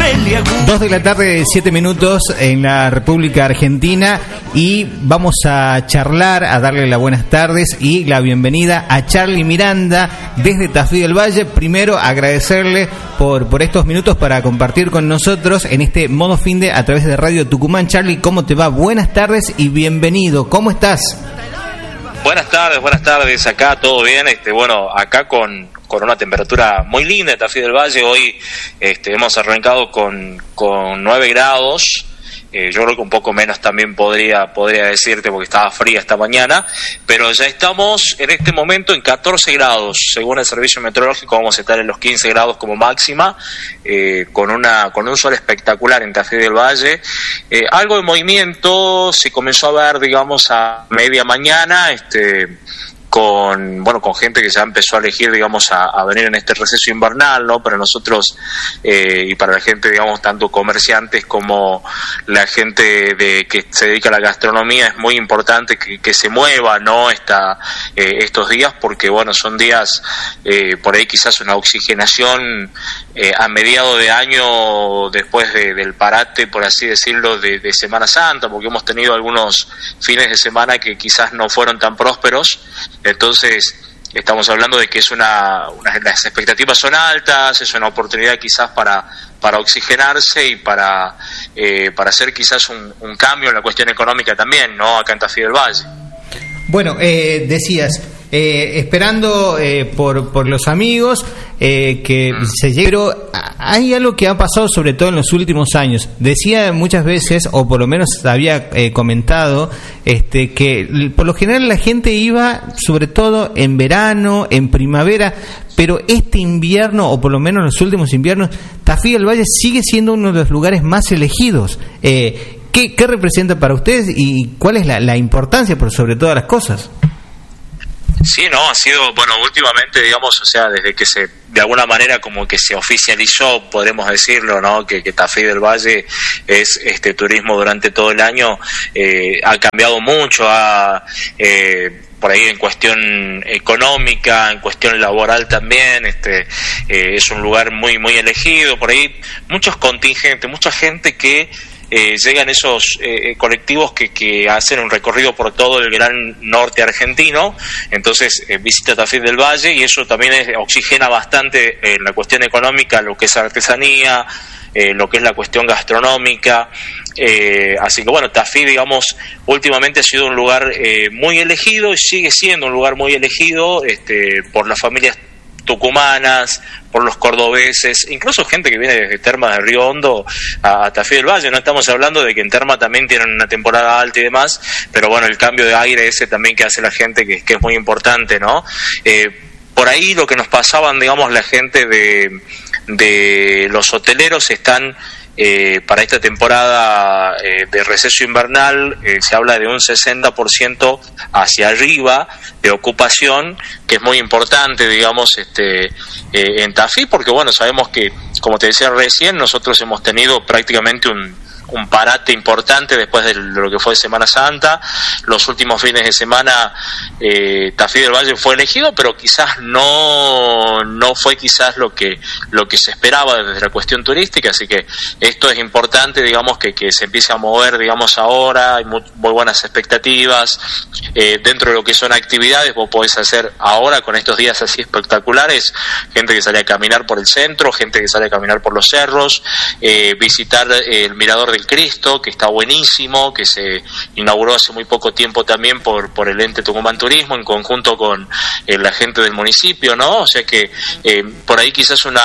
2:07 p.m. en la República Argentina, y vamos a charlar, a darle las buenas tardes y la bienvenida a Charly Miranda desde Tafí del Valle. Primero, agradecerle por estos minutos para compartir con nosotros en este modo finde a través de Radio Tucumán. Charly, ¿cómo te va? Buenas tardes y bienvenido. ¿Cómo estás? Buenas tardes, acá todo bien, bueno, acá con una temperatura muy linda en Tafí del Valle. Hoy hemos arrancado con 9 grados, yo creo que un poco menos también podría decirte, porque estaba fría esta mañana, pero ya estamos en este momento en 14 grados, según el servicio meteorológico vamos a estar en los 15 grados como máxima, con un sol espectacular en Tafí del Valle. Algo con se comenzó a ver, digamos, a media mañana, con gente que ya empezó a elegir, digamos, a venir en este receso invernal, ¿no? Para nosotros y para la gente, digamos, tanto comerciantes como la gente que se dedica a la gastronomía, es muy importante que se mueva, ¿no? Estos días, porque, bueno, son días, por ahí quizás una oxigenación a mediados de año, después del parate, por así decirlo, de Semana Santa, porque hemos tenido algunos fines de semana que quizás no fueron tan prósperos. Entonces estamos hablando de que las expectativas son altas, es una oportunidad quizás para oxigenarse y para hacer quizás un cambio en la cuestión económica también, ¿no? Acá en Tafí del Valle. Bueno, decías, esperando por los amigos que se lleguen, pero hay algo que ha pasado sobre todo en los últimos años. Decía muchas veces, o por lo menos había comentado, que por lo general la gente iba sobre todo en verano, en primavera, pero este invierno, o por lo menos los últimos inviernos, Tafí del Valle sigue siendo uno de los lugares más elegidos. ¿Qué representa para ustedes y cuál es la importancia por sobre todas las cosas? Sí, no, ha sido, últimamente, digamos, o sea, desde que de alguna manera como que se oficializó, podremos decirlo, ¿no? Que Tafí del Valle es turismo durante todo el año, ha cambiado mucho, por ahí en cuestión económica, en cuestión laboral también, es un lugar muy, muy elegido, por ahí muchos contingentes, mucha gente que llegan esos colectivos que hacen un recorrido por todo el gran norte argentino, entonces visita Tafí del Valle, y eso también oxigena bastante en la cuestión económica, lo que es artesanía, lo que es la cuestión gastronómica, así que bueno, Tafí, digamos, últimamente ha sido un lugar muy elegido y sigue siendo un lugar muy elegido por las familias tucumanas, por los cordobeses, incluso gente que viene desde Termas de Río Hondo a Tafí del Valle. No estamos hablando de que en Terma también tienen una temporada alta y demás, pero bueno, el cambio de aire ese también que hace la gente, que es muy importante, ¿no? Por ahí lo que nos pasaban, digamos, la gente de los hoteleros están para esta temporada de receso invernal, se habla de un 60% hacia arriba de ocupación, que es muy importante, digamos, en Tafí, porque bueno, sabemos que, como te decía recién, nosotros hemos tenido prácticamente un parate importante después de lo que fue Semana Santa. Los últimos fines de semana Tafí del Valle fue elegido, pero quizás no fue quizás lo que se esperaba desde la cuestión turística, así que esto es importante, digamos, que se empiece a mover, digamos, ahora. Hay muy buenas expectativas dentro de lo que son actividades. Vos podés hacer ahora, con estos días así espectaculares, gente que sale a caminar por el centro, gente que sale a caminar por los cerros, visitar el Mirador del Cristo, que está buenísimo, que se inauguró hace muy poco tiempo también por el ente Tucumán Turismo, en conjunto con la gente del municipio, ¿no? O sea que por ahí quizás un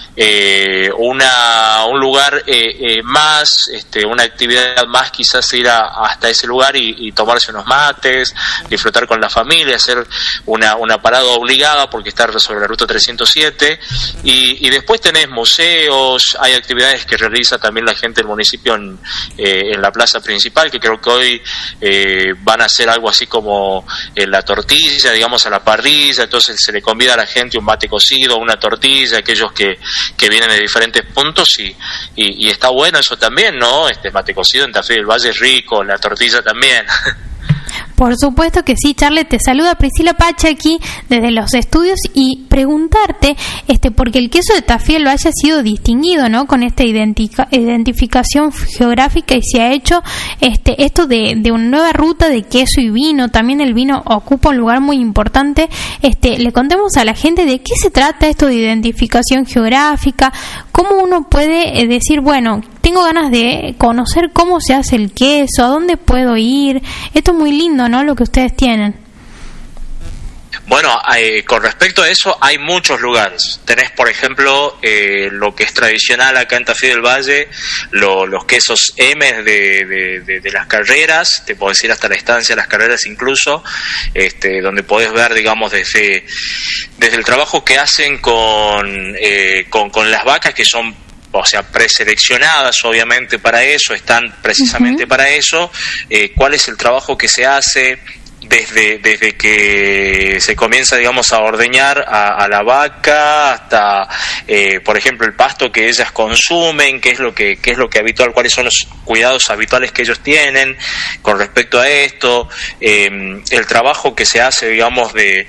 lugar más, una actividad más, quizás ir hasta ese lugar y tomarse unos mates, disfrutar con la familia, hacer una parada obligada porque está sobre la ruta 307, y después tenés museos, hay actividades que realiza también la gente del municipio en la plaza principal, que creo que hoy van a hacer algo así como la tortilla, digamos, a la parrilla. Entonces se le convida a la gente un mate cocido, una tortilla, aquellos que vienen de diferentes puntos, y está bueno eso también, ¿no? Mate cocido en Tafí del Valle es rico, la tortilla también. Por supuesto que sí, Charlie. Te saluda Priscila Pacha aquí desde los estudios y preguntarte, porque el queso de Tafí del Valle ha sido distinguido, ¿no? Con esta identificación geográfica, y se ha hecho esto de una nueva ruta de queso y vino. También el vino ocupa un lugar muy importante. Le contemos a la gente de qué se trata esto de identificación geográfica, cómo uno puede decir, bueno, tengo ganas de conocer cómo se hace el queso, a dónde puedo ir. Esto es muy lindo, ¿no?, lo que ustedes tienen. Bueno, con respecto a eso, hay muchos lugares. Tenés, por ejemplo, lo que es tradicional acá en Tafí del Valle, los quesos M de las carreras, te puedo decir hasta la estancia de las carreras incluso, donde podés ver, digamos, desde el trabajo que hacen con las vacas, que son, o sea, preseleccionadas obviamente para eso, están precisamente para eso, cuál es el trabajo que se hace desde que se comienza, digamos, a ordeñar a la vaca hasta, por ejemplo, el pasto que ellas consumen, qué es lo que habitual, cuáles son los cuidados habituales que ellos tienen con respecto a esto, el trabajo que se hace, digamos, de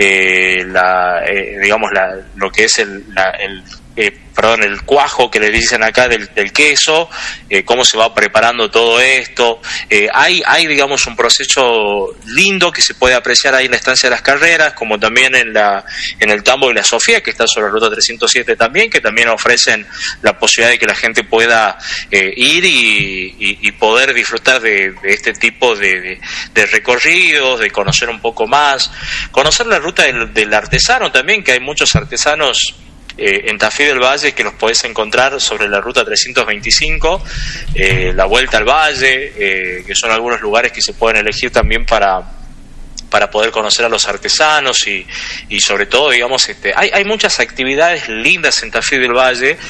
lo que es el cuajo que le dicen acá del queso, cómo se va preparando todo esto. Hay digamos un proceso lindo que se puede apreciar ahí en la estancia de las carreras, como también en el Tambo y la Sofía, que está sobre la ruta 307 también, que también ofrecen la posibilidad de que la gente pueda ir y poder disfrutar de este tipo de recorridos, de conocer un poco más, conocer la ruta del artesano también, que hay muchos artesanos en Tafí del Valle que los podés encontrar sobre la ruta 325, la Vuelta al Valle, que son algunos lugares que se pueden elegir también para poder conocer a los artesanos y sobre todo, digamos, hay muchas actividades lindas en Tafí del Valle,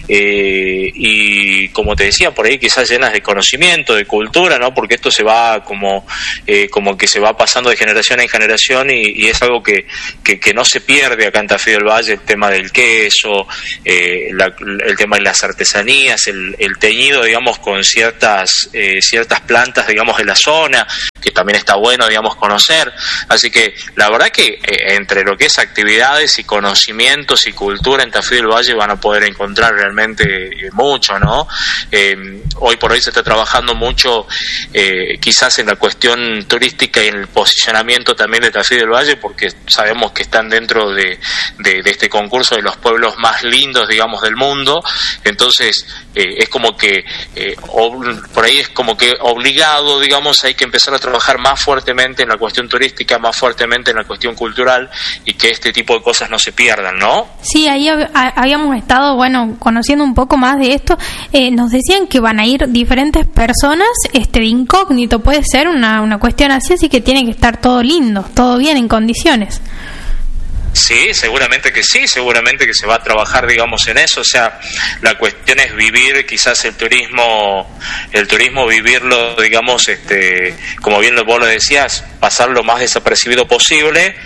y como te decía, por ahí quizás llenas de conocimiento, de cultura, ¿no? Porque esto se va como que se va pasando de generación en generación, y es algo que no se pierde acá en Tafí del Valle, el tema del queso, el tema de las artesanías, el teñido, digamos, con ciertas plantas, digamos, de la zona, que también está bueno, digamos, conocer. Así que la verdad que entre lo que es actividades y conocimientos y cultura en Tafí del Valle van a poder encontrar realmente mucho, ¿no? Hoy por hoy se está trabajando mucho quizás en la cuestión turística y en el posicionamiento también de Tafí del Valle, porque sabemos que están dentro de este concurso de los pueblos más lindos, digamos, del mundo. Entonces es como que por ahí es como que obligado, digamos, hay que empezar a trabajar más fuertemente en la cuestión turística, más fuertemente en la cuestión cultural, y que este tipo de cosas no se pierdan, ¿no? Sí, ahí habíamos estado, bueno, conociendo un poco más de esto. Nos decían que van a ir diferentes personas de incógnito, puede ser una cuestión así que tiene que estar todo lindo, todo bien, en condiciones. Sí, seguramente que se va a trabajar, digamos, en eso. O sea, la cuestión es vivir quizás el turismo vivirlo, digamos, como bien vos lo decías, pasar lo más desapercibido posible,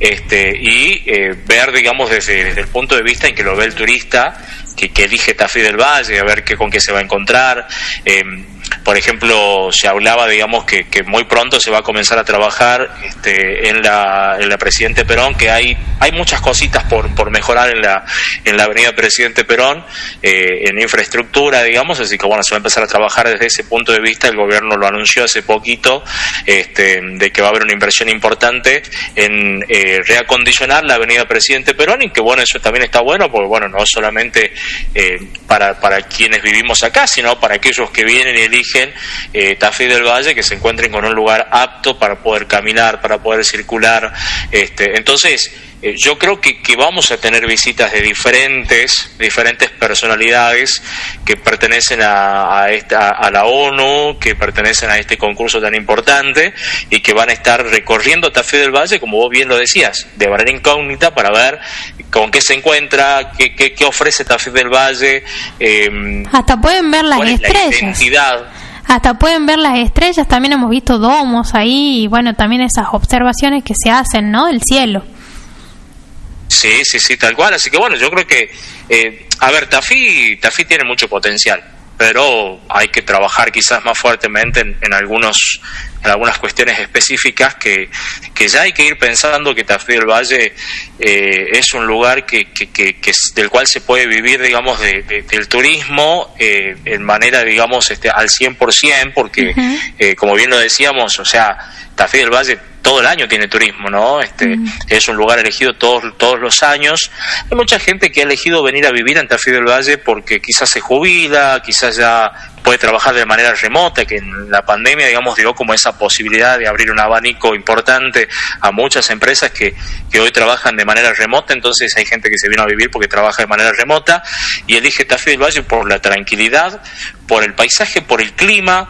y ver, digamos, desde el punto de vista en que lo ve el turista, que elige Tafí del Valle, a ver con qué se va a encontrar. Por ejemplo, se hablaba, digamos, que muy pronto se va a comenzar a trabajar en la Presidente Perón, que hay muchas cositas por mejorar en la avenida Presidente Perón, en infraestructura, digamos, así que bueno, se va a empezar a trabajar desde ese punto de vista. El gobierno lo anunció hace poquito, de que va a haber una inversión importante en reacondicionar la avenida Presidente Perón, y que bueno, eso también está bueno, porque bueno, no solamente para quienes vivimos acá, sino para aquellos que vienen y eligen Tafí del Valle, que se encuentren con un lugar apto para poder caminar, para poder circular. Entonces, yo creo que vamos a tener visitas de diferentes personalidades que pertenecen a la ONU, que pertenecen a este concurso tan importante, y que van a estar recorriendo Tafí del Valle, como vos bien lo decías, de manera incógnita, para ver con qué se encuentra, qué ofrece Tafí del Valle. Hasta pueden ver las estrellas. La identidad. Hasta pueden ver las estrellas, también hemos visto domos ahí, y bueno, también esas observaciones que se hacen, ¿no?, del cielo. Sí, tal cual. Así que bueno, yo creo que, a ver, Tafí tiene mucho potencial. pero hay que trabajar quizás más fuertemente en algunas cuestiones específicas que ya hay que ir pensando que Tafí del Valle es un lugar que del cual se puede vivir, digamos, del turismo en manera, digamos, al 100%, porque como bien lo decíamos, o sea, Tafí del Valle todo el año tiene turismo, ¿no? Es un lugar elegido todos los años. Hay mucha gente que ha elegido venir a vivir en Tafí del Valle porque quizás se jubila, quizás ya puede trabajar de manera remota, que en la pandemia, digamos, dio como esa posibilidad de abrir un abanico importante a muchas empresas que hoy trabajan de manera remota. Entonces hay gente que se vino a vivir porque trabaja de manera remota y elige Tafí del Valle por la tranquilidad, por el paisaje, por el clima,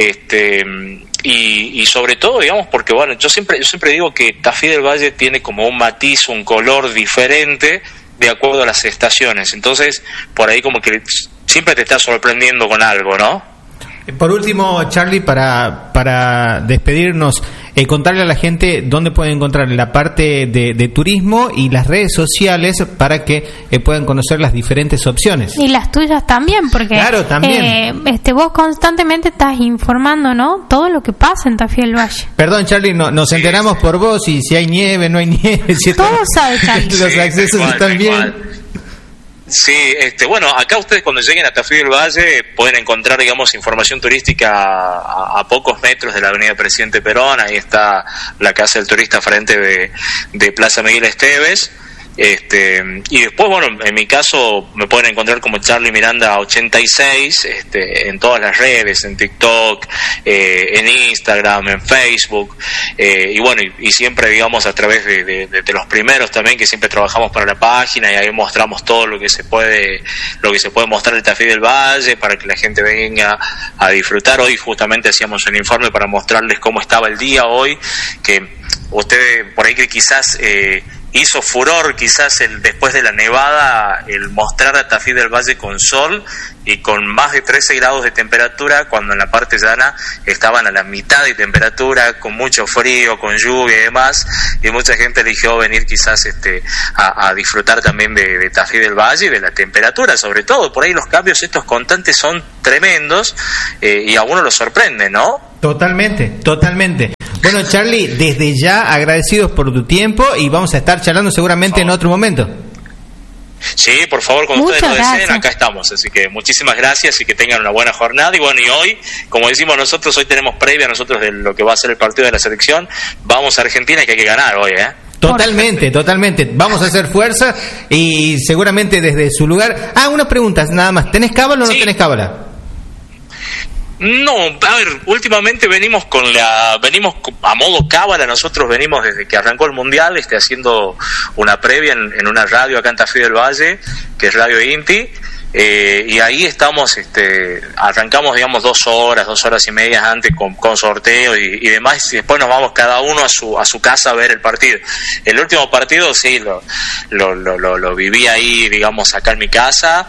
y sobre todo, digamos, porque bueno, yo siempre digo que Tafí del Valle tiene como un matiz, un color diferente de acuerdo a las estaciones. Entonces, por ahí como que siempre te está sorprendiendo con algo, ¿no? Por último, Charlie, para despedirnos, contarle a la gente dónde pueden encontrar la parte de turismo y las redes sociales para que puedan conocer las diferentes opciones. Y las tuyas también, porque claro, también. Vos constantemente estás informando, ¿no? Todo lo que pasa en Tafí del Valle. Perdón, Charlie, nos enteramos por vos y si hay nieve, no hay nieve. Si todo sabe, Charlie. Los accesos están bien. Sí, bueno, acá ustedes cuando lleguen a Tafí del Valle pueden encontrar, digamos, información turística a pocos metros de la avenida Presidente Perón. Ahí está la Casa del Turista frente de Plaza Miguel Esteves. Y después, bueno, en mi caso me pueden encontrar como Charlie Miranda 86 en todas las redes, en TikTok, en Instagram, en Facebook, y bueno, y siempre, digamos, a través de los primeros también, que siempre trabajamos para la página, y ahí mostramos todo lo que se puede mostrar el Tafí del Valle para que la gente venga a disfrutar. Hoy justamente hacíamos un informe para mostrarles cómo estaba el día hoy, que ustedes por ahí que quizás hizo furor quizás después de la nevada el mostrar a Tafí del Valle con sol y con más de 13 grados de temperatura, cuando en la parte llana estaban a la mitad de temperatura, con mucho frío, con lluvia y demás, y mucha gente eligió venir quizás a disfrutar también de Tafí del Valle y de la temperatura, sobre todo. Por ahí los cambios estos constantes son tremendos, y a uno lo sorprende, ¿no? Totalmente. Bueno, Charlie, desde ya agradecidos por tu tiempo y vamos a estar charlando seguramente en otro momento. Sí, por favor, cuando ustedes lo deseen, acá estamos. Así que muchísimas gracias y que tengan una buena jornada. Y bueno, y hoy, como decimos nosotros, hoy tenemos previa nosotros de lo que va a ser el partido de la selección. Vamos a Argentina, que hay que ganar hoy, ¿eh? Totalmente. Vamos a hacer fuerza y seguramente desde su lugar. Una pregunta nada más. ¿Tenés cábala o no tenés cábala? No, a ver, últimamente venimos a modo cábala. Nosotros venimos desde que arrancó el Mundial, haciendo una previa en una radio acá en Tafí del Valle, que es Radio Inti, y ahí estamos, arrancamos, digamos, 2 horas y media antes con sorteo y demás, y después nos vamos cada uno a su casa a ver el partido. El último partido sí lo viví ahí, digamos, acá en mi casa.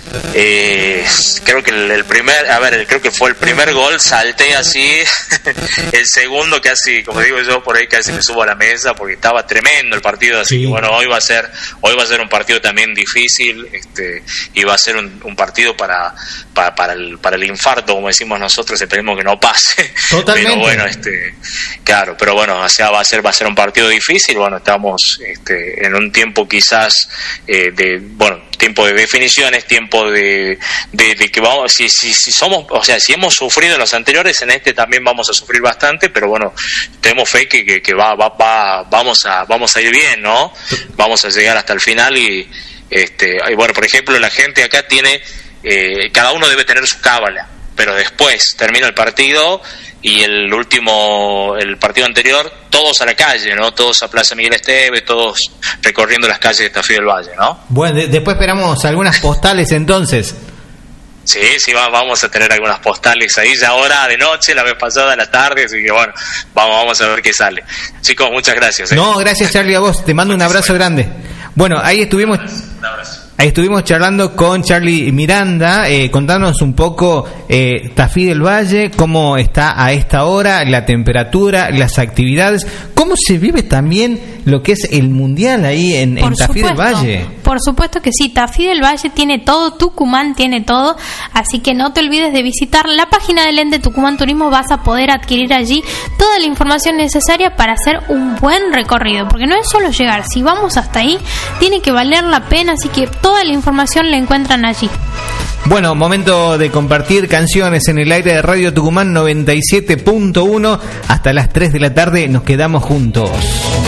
Creo que creo que fue el primer gol, salté así. El segundo casi, como digo yo, por ahí casi me subo a la mesa porque estaba tremendo el partido. Así que bueno, hoy va a ser un partido también difícil, y va a ser un partido para el infarto, como decimos nosotros. Esperemos que no pase. Totalmente. Pero bueno, claro, pero bueno, o sea, va a ser un partido difícil. Bueno, estamos en un tiempo quizás tiempo de definiciones, tiempo de que vamos, si somos, o sea, si hemos sufrido en los anteriores, en también vamos a sufrir bastante, pero bueno, tenemos fe que vamos a ir bien, ¿no? Vamos a llegar hasta el final y bueno, por ejemplo, la gente acá tiene, cada uno debe tener su cábala, pero después termina el partido y el partido anterior, todos a la calle, ¿no? Todos a Plaza Miguel Esteves, todos recorriendo las calles de Tafí del Valle, ¿no? Bueno, después esperamos algunas postales entonces. Sí, vamos a tener algunas postales ahí ya ahora de noche, la vez pasada a la tarde, así que bueno, vamos a ver qué sale. Chicos, muchas gracias. No, gracias, Charlie, a vos, te mando un abrazo grande. Bueno, ahí estuvimos. Un abrazo. Ahí estuvimos charlando con Charlie Miranda, contándonos un poco Tafí del Valle, cómo está a esta hora, la temperatura, las actividades, cómo se vive también lo que es el mundial ahí en Tafí del Valle. Por supuesto que sí, Tafí del Valle tiene todo, Tucumán tiene todo, así que no te olvides de visitar la página del ente Tucumán Turismo. Vas a poder adquirir allí toda la información necesaria para hacer un buen recorrido, porque no es solo llegar, si vamos hasta ahí tiene que valer la pena, así que toda la información la encuentran allí. Bueno, momento de compartir canciones en el aire de Radio Tucumán 97.1. Hasta las 3 de la tarde nos quedamos juntos.